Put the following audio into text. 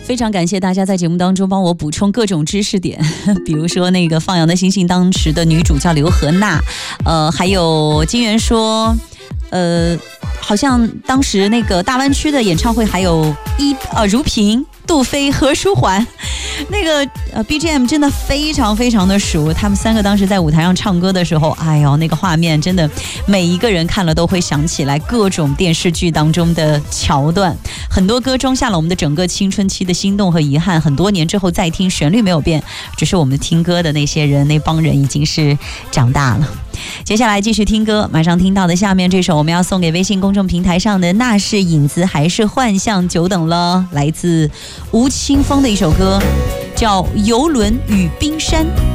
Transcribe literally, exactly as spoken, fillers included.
非常感谢大家在节目当中帮我补充各种知识点，比如说那个放羊的星星当时的女主叫刘荷娜，呃，还有金源说，呃，好像当时那个大湾区的演唱会还有一呃如萍、杜飞、何书桓，那个呃 B G M 真的非常非常的熟，他们三个当时在舞台上唱歌的时候，哎呦，那个画面真的每一个人看了都会想起来各种电视剧当中的桥段，很多歌装下了我们的整个青春期的心动和遗憾，很多年之后再听，旋律没有变，只是我们听歌的那些人那帮人已经是长大了。接下来继续听歌，马上听到的下面这首我们要送给微信公众平台上的那是影子还是幻象，久等了，来自吴青峰的一首歌叫《游轮与冰山》。